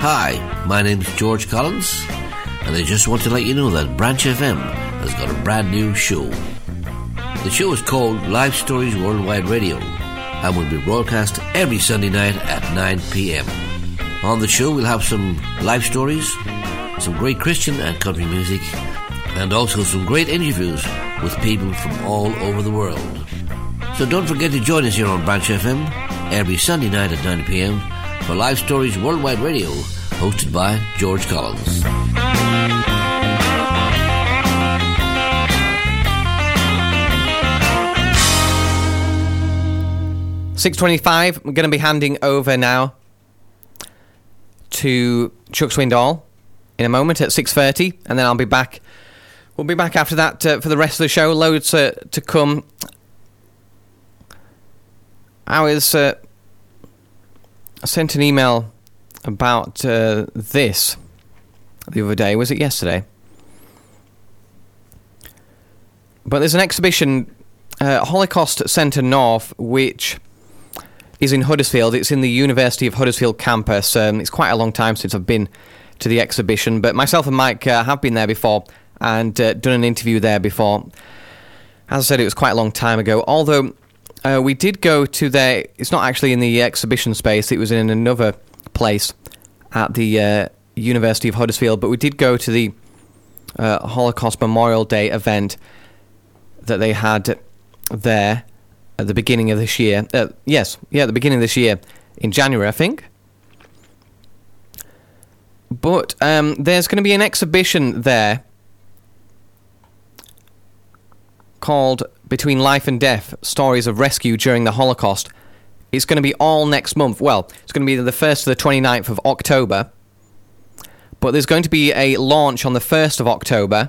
Hi, my name is George Collins, and I just want to let you know that Branch FM has got a brand new show. The show is called Live Stories Worldwide Radio and will be broadcast every Sunday night at 9 p.m. On the show we'll have some live stories, some great Christian and country music, and also some great interviews with people from all over the world. So don't forget to join us here on Branch FM every Sunday night at 9 p.m. for Live Stories Worldwide Radio, hosted by George Collins. 6:25. I'm going to be handing over now to Chuck Swindoll in a moment at 6:30, and then I'll be back. We'll be back after that for the rest of the show. Loads to come. I sent an email about this the other day. Was it yesterday? But there's an exhibition, Holocaust Centre North, which is in Huddersfield. It's in the University of Huddersfield campus. It's quite a long time since I've been to the exhibition, but myself and Mike have been there before and done an interview there before. As I said, it was quite a long time ago, although we did go to there. It's not actually in the exhibition space, it was in another place at the University of Huddersfield, but we did go to the Holocaust Memorial Day event that they had there at the beginning of this year. At the beginning of this year, in January, I think. But there's going to be an exhibition there called Between Life and Death, Stories of Rescue During the Holocaust. It's going to be all next month. Well, it's going to be the 1st to the 29th of October. But there's going to be a launch on the 1st of October.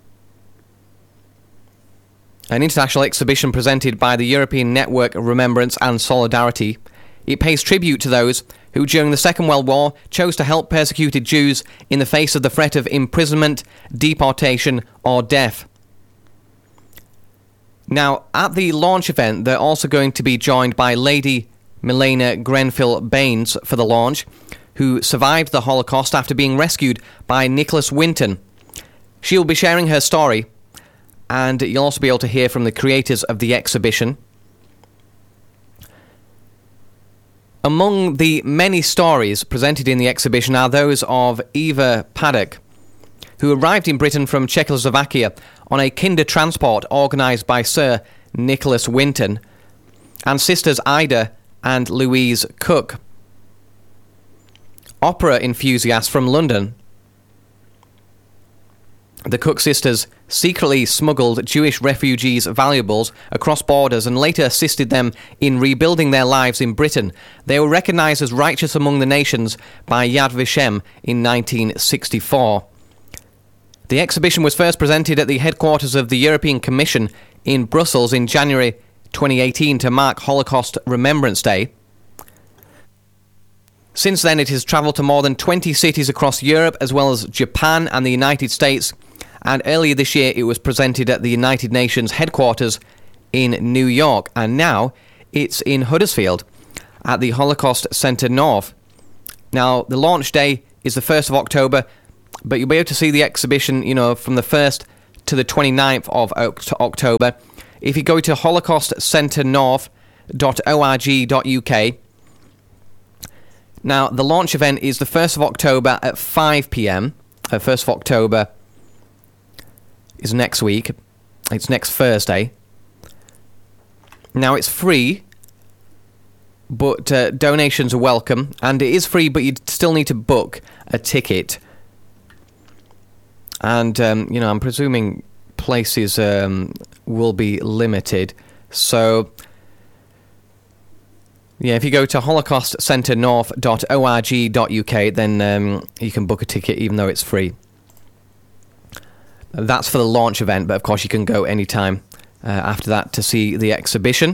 An international exhibition presented by the European Network of Remembrance and Solidarity. It pays tribute to those who, during the Second World War, chose to help persecuted Jews in the face of the threat of imprisonment, deportation, or death. Now, at the launch event, they're also going to be joined by Lady Milena Grenfell Baines for the launch, who survived the Holocaust after being rescued by Nicholas Winton. She'll be sharing her story, and you'll also be able to hear from the creators of the exhibition. Among the many stories presented in the exhibition are those of Eva Paddock, who arrived in Britain from Czechoslovakia on a kinder transport organised by Sir Nicholas Winton, and sisters Ida and Louise Cook. Opera enthusiasts from London. The Cook sisters secretly smuggled Jewish refugees' valuables across borders and later assisted them in rebuilding their lives in Britain. They were recognised as righteous among the nations by Yad Vashem in 1964. The exhibition was first presented at the headquarters of the European Commission in Brussels in January 2018 to mark Holocaust Remembrance Day. Since then, it has travelled to more than 20 cities across Europe, as well as Japan and the United States, and earlier this year it was presented at the United Nations headquarters in New York, and now it's in Huddersfield at the Holocaust Centre North. Now, the launch day is the 1st of October, but you'll be able to see the exhibition, from the 1st to the 29th of October. If you go to holocaustcenternorth.org.uk. Now, the launch event is the 1st of October at 5 p.m. 1st of October is next week. It's next Thursday. Now, it's free, but donations are welcome. And it is free, but you still need to book a ticket. And, I'm presuming places will be limited. So, yeah, if you go to holocaustcenternorth.org.uk, then you can book a ticket even though it's free. That's for the launch event, but of course you can go anytime after that to see the exhibition.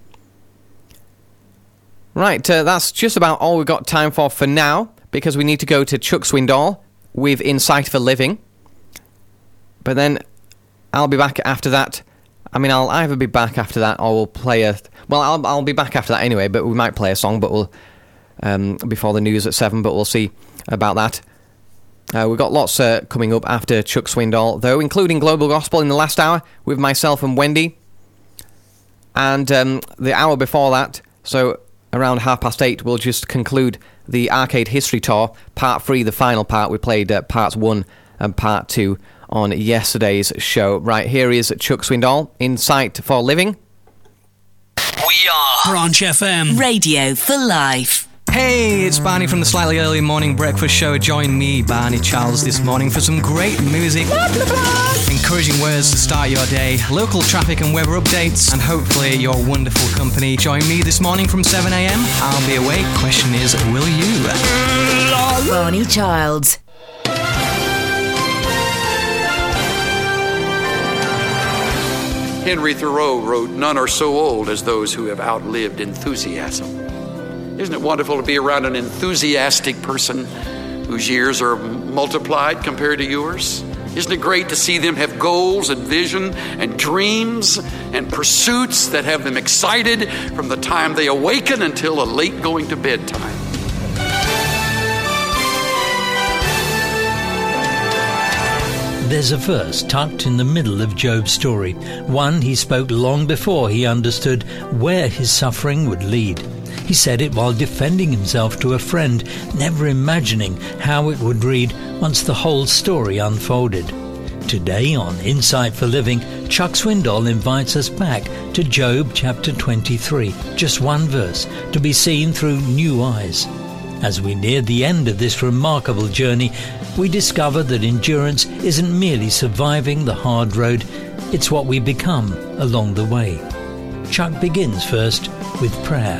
Right, that's just about all we've got time for now, because we need to go to Chuck Swindoll with Insight for Living. But then I'll be back after that. I mean, I'll either be back after that or we'll play a... Well, I'll be back after that anyway, but we might play a song, but we'll before the news at 7, but we'll see about that. We've got lots coming up after Chuck Swindoll, though, including Global Gospel in the last hour with myself and Wendy. And the hour before that, so around 8:30, we'll just conclude the Arcade History Tour, Part 3, the final part. We played Parts 1 and Part 2 on yesterday's show. Right, here is Chuck Swindoll, Insight for Living. We are Branch FM. Radio for Life. Hey, it's Barney from the Slightly Early Morning Breakfast Show. Join me, Barney Charles, this morning for some great music, encouraging words to start your day, local traffic and weather updates, and hopefully your wonderful company. Join me this morning from 7 a.m. I'll be awake. Question is, will you? Barney Childs. Henry Thoreau wrote, "None are so old as those who have outlived enthusiasm." Isn't it wonderful to be around an enthusiastic person whose years are multiplied compared to yours? Isn't it great to see them have goals and vision and dreams and pursuits that have them excited from the time they awaken until a late going to bed time? There's a verse tucked in the middle of Job's story, one he spoke long before he understood where his suffering would lead. He said it while defending himself to a friend, never imagining how it would read once the whole story unfolded. Today on Insight for Living, Chuck Swindoll invites us back to Job chapter 23, just one verse, to be seen through new eyes. As we near the end of this remarkable journey, we discover that endurance isn't merely surviving the hard road, it's what we become along the way. Chuck begins first with prayer.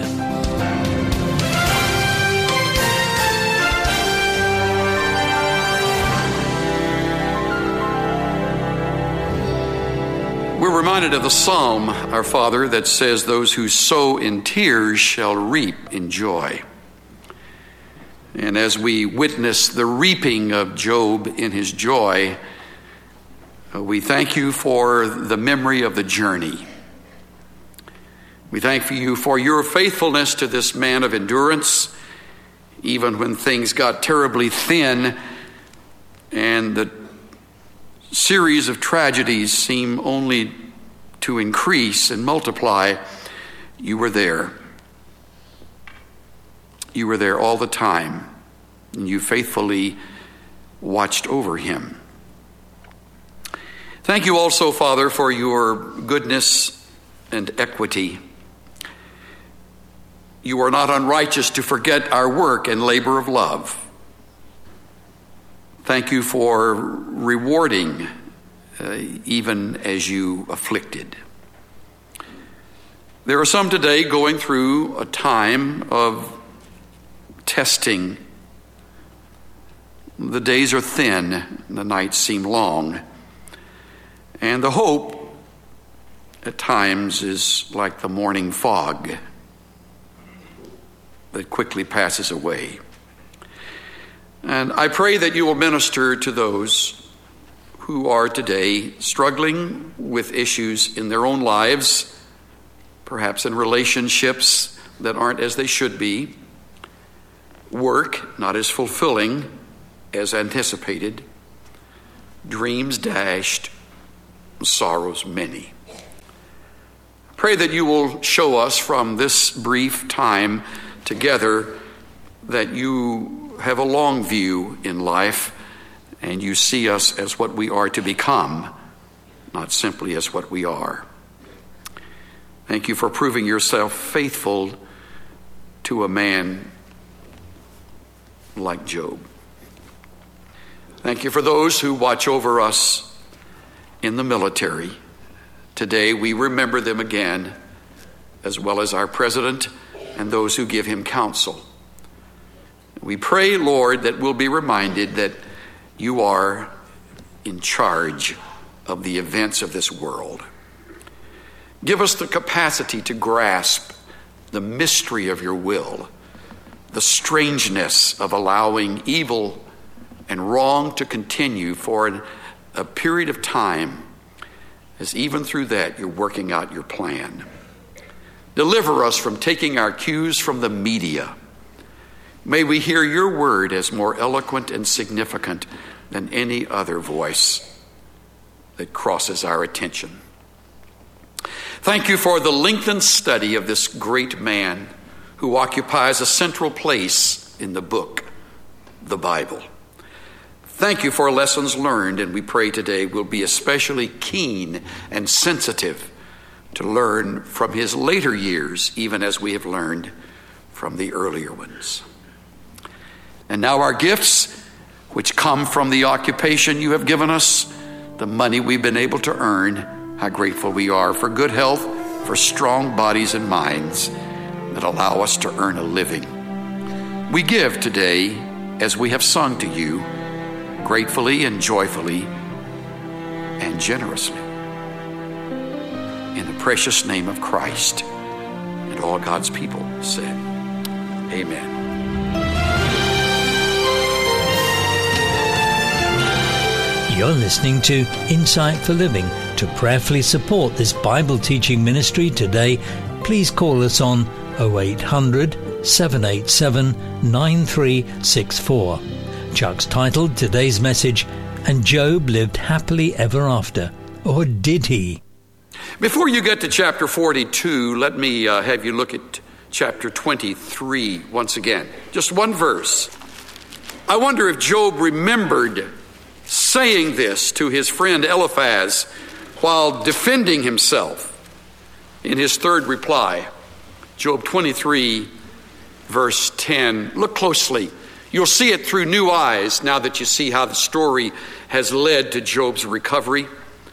We're reminded of the Psalm, Our Father, that says, "Those who sow in tears shall reap in joy." And as we witness the reaping of Job in his joy, we thank you for the memory of the journey. We thank you for your faithfulness to this man of endurance, even when things got terribly thin and the series of tragedies seem only to increase and multiply. You were there. You were there all the time, and you faithfully watched over him. Thank you also, Father, for your goodness and equity. You are not unrighteous to forget our work and labor of love. Thank you for rewarding even as you afflicted. There are some today going through a time of testing. The days are thin, the nights seem long, and the hope at times is like the morning fog that quickly passes away. And I pray that you will minister to those who are today struggling with issues in their own lives, perhaps in relationships that aren't as they should be, work not as fulfilling as anticipated, dreams dashed, sorrows many. Pray that you will show us from this brief time together that you have a long view in life and you see us as what we are to become, not simply as what we are. Thank you for proving yourself faithful to a man like Job. Thank you for those who watch over us in the military. Today we remember them again, as well as our president and those who give him counsel. We pray, Lord, that we'll be reminded that you are in charge of the events of this world. Give us the capacity to grasp the mystery of your will, the strangeness of allowing evil and wrong to continue for a period of time, as even through that you're working out your plan. Deliver us from taking our cues from the media May we hear your word as more eloquent and significant than any other voice that crosses our attention. Thank you for the lengthened study of this great man who occupies a central place in the book, the Bible. Thank you for lessons learned, and we pray today we'll be especially keen and sensitive to learn from his later years, even as we have learned from the earlier ones. And now our gifts, which come from the occupation you have given us, the money we've been able to earn, how grateful we are for good health, for strong bodies and minds that allow us to earn a living. We give today as we have sung to you, gratefully and joyfully and generously. In the precious name of Christ. And all God's people said, amen. You're listening to Insight for Living. To prayerfully support this Bible teaching ministry today, please call us on 0800 787 9364. Chuck's titled today's message, And Job Lived Happily Ever After. Or did he? Before you get to chapter 42, let me have you look at chapter 23 once again. Just one verse. I wonder if Job remembered saying this to his friend Eliphaz while defending himself in his third reply. Job 23, verse 10. Look closely. You'll see it through new eyes now that you see how the story has led to Job's recovery.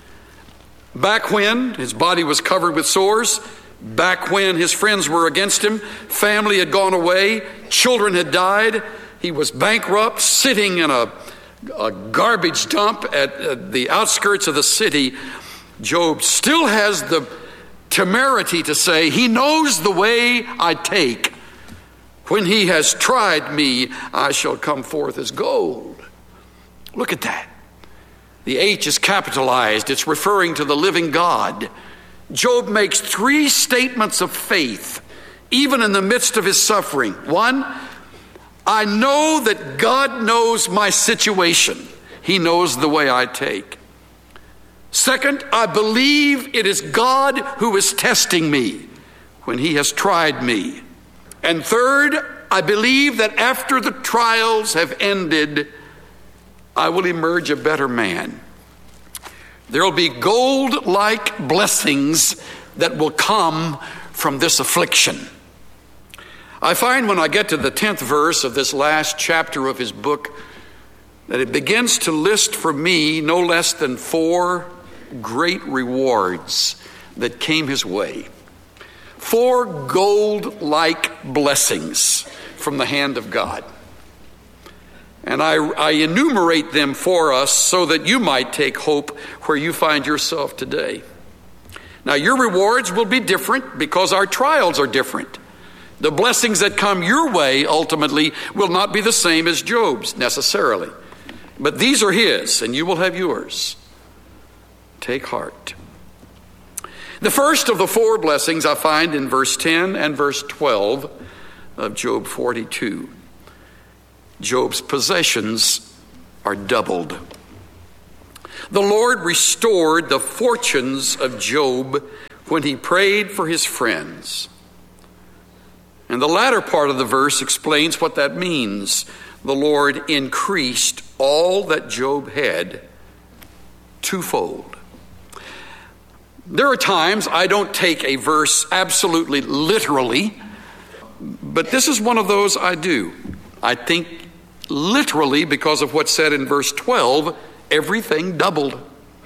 Back when his body was covered with sores, back when his friends were against him, family had gone away, children had died, he was bankrupt, sitting in a garbage dump at the outskirts of the city, Job still has the temerity to say, he knows the way I take. When he has tried me, I shall come forth as gold. Look at that. The H is capitalized. It's referring to the living God. Job makes three statements of faith, even in the midst of his suffering. One, I know that God knows my situation. He knows the way I take. Second, I believe it is God who is testing me when he has tried me. And third, I believe that after the trials have ended, I will emerge a better man. There will be gold-like blessings that will come from this affliction. I find when I get to the 10th verse of this last chapter of his book that it begins to list for me no less than 4 great rewards that came his way. 4 gold-like blessings from the hand of God. And I enumerate them for us so that you might take hope where you find yourself today. Now, your rewards will be different because our trials are different. The blessings that come your way ultimately will not be the same as Job's necessarily. But these are his, and you will have yours. Take heart. The first of the 4 blessings I find in verse 10 and verse 12 of Job 42. Job's possessions are doubled. The Lord restored the fortunes of Job when he prayed for his friends. And the latter part of the verse explains what that means. The Lord increased all that Job had twofold. There are times I don't take a verse absolutely literally, but this is one of those I do. I think literally because of what's said in verse 12, everything doubled.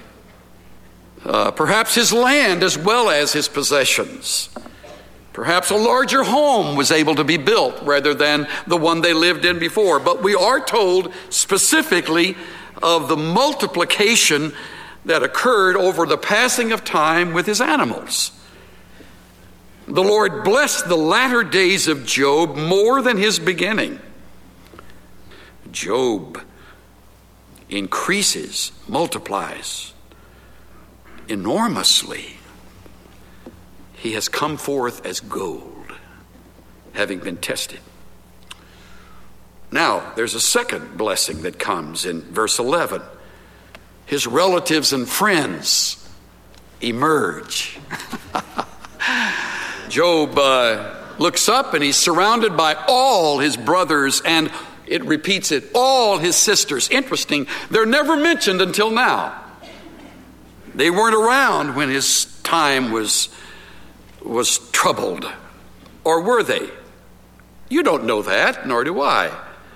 Perhaps his land as well as his possessions. Perhaps a larger home was able to be built rather than the one they lived in before. But we are told specifically of the multiplication that occurred over the passing of time with his animals. The Lord blessed the latter days of Job more than his beginning. Job increases, multiplies enormously. He has come forth as gold, having been tested. Now, there's a second blessing that comes in verse 11. His relatives and friends emerge. Job looks up and he's surrounded by all his brothers, and it repeats it, all his sisters. Interesting, they're never mentioned until now. They weren't around when his time was troubled. Or were they? You don't know that, nor do I.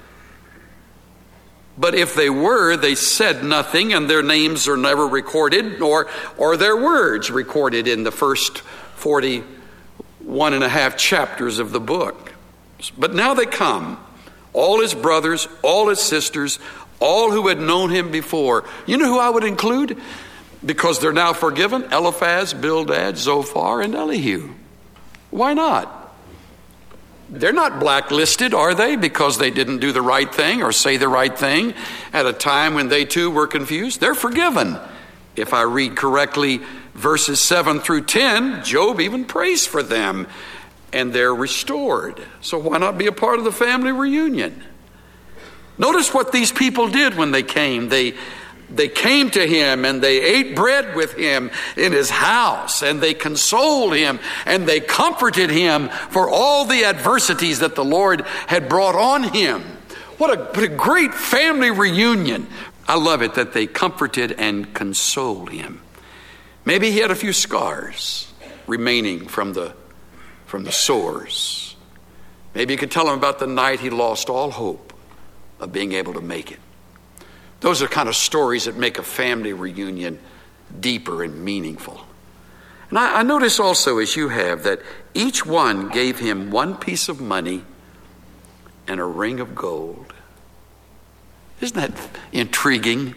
But if they were, they said nothing, and their names are never recorded, or their words recorded in the first 41 and a half chapters of the book. But now they come, all his brothers, all his sisters, all who had known him before. You know who I would include? Because they're now forgiven: Eliphaz, Bildad, Zophar, and Elihu. Why not? They're not blacklisted, are they? Because they didn't do the right thing or say the right thing at a time when they too were confused. They're forgiven. If I read correctly, verses 7 through 10, Job even prays for them, and they're restored. So why not be a part of the family reunion? Notice what these people did when they came. They came to him and they ate bread with him in his house, and they consoled him and they comforted him for all the adversities that the Lord had brought on him. What a great family reunion. I love it that they comforted and consoled him. Maybe he had a few scars remaining from the sores. Maybe you could tell him about the night he lost all hope of being able to make it. Those are kind of stories that make a family reunion deeper and meaningful. And I notice also, as you have, that each one gave him one piece of money and a ring of gold. Isn't that intriguing?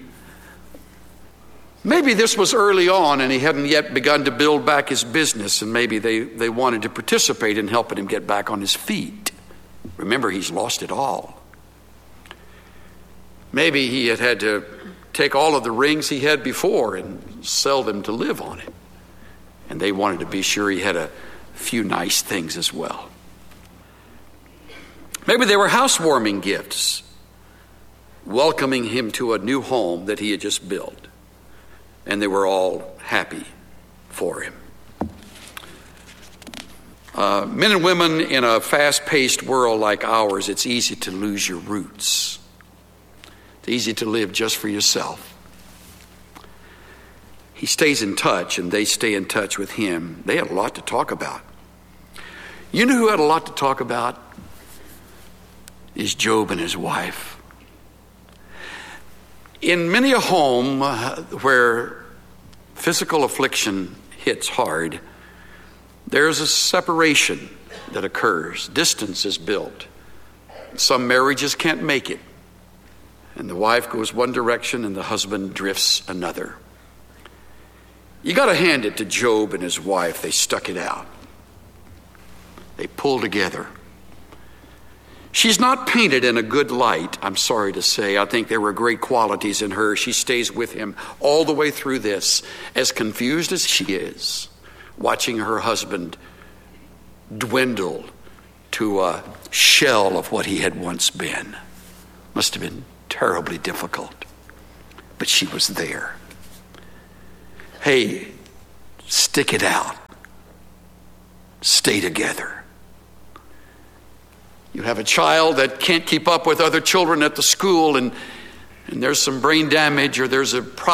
Maybe this was early on and he hadn't yet begun to build back his business, and maybe they wanted to participate in helping him get back on his feet. Remember, he's lost it all. Maybe he had to take all of the rings he had before and sell them to live on it. And they wanted to be sure he had a few nice things as well. Maybe they were housewarming gifts, welcoming him to a new home that he had just built. And they were all happy for him. Men and women in a fast-paced world like ours, it's easy to lose your roots. It's easy to live just for yourself. He stays in touch and they stay in touch with him. They had a lot to talk about. You know who had a lot to talk about? Is Job and his wife. In many a home where physical affliction hits hard, there's a separation that occurs. Distance is built. Some marriages can't make it. And the wife goes one direction and the husband drifts another. You got to hand it to Job and his wife. They stuck it out. They pulled together. She's not painted in a good light, I'm sorry to say. I think there were great qualities in her. She stays with him all the way through this, as confused as she is, watching her husband dwindle to a shell of what he had once been. Must have been terribly difficult, but she was there. Hey, stick it out. Stay together. You have a child that can't keep up with other children at the school, and there's some brain damage, or there's a problem